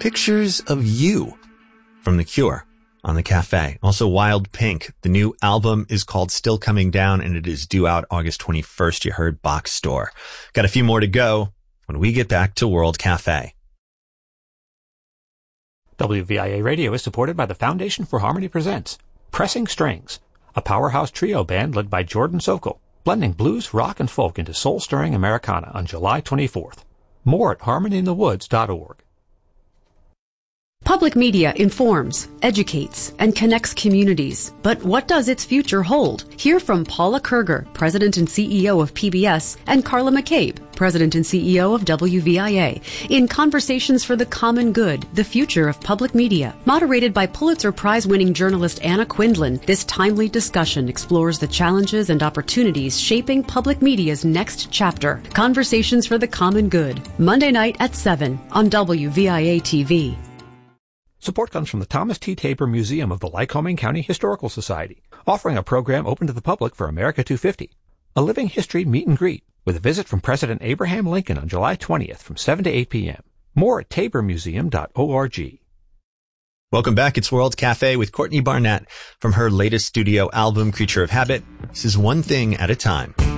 pictures of you from The Cure on the cafe. Also Wild Pink. The new album is called Still Coming Down, and it is due out August 21st. You heard Box Store. Got a few more to go when we get back to World Cafe. WVIA Radio is supported by the Foundation for Harmony presents Pressing Strings, a powerhouse trio band led by Jordan Sokol, blending blues, rock, and folk into soul-stirring Americana on July 24th. More at harmonyinthewoods.org. Public media informs, educates, and connects communities. But what does its future hold? Hear from Paula Kerger, President and CEO of PBS, and Carla McCabe, President and CEO of WVIA, in Conversations for the Common Good, the Future of Public Media. Moderated by Pulitzer Prize-winning journalist Anna Quindlen, this timely discussion explores the challenges and opportunities shaping public media's next chapter. Conversations for the Common Good, Monday night at 7 on WVIA TV. Support comes from the Thomas T. Tabor Museum of the Lycoming County Historical Society, offering a program open to the public for America 250, a living history meet and greet with a visit from President Abraham Lincoln on July 20th from 7 to 8 p.m. More at tabormuseum.org. Welcome back. It's World Cafe with Courtney Barnett from her latest studio album, Creature of Habit. This is One Thing at a Time.